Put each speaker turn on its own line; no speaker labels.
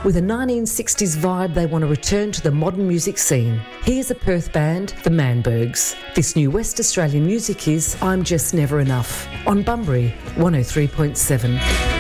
With a 1960s vibe, they want to return to the modern music scene. Here's a Perth band, the Manbergs. This new West Australian music is I'm Just Never Enough on Bunbury 103.7.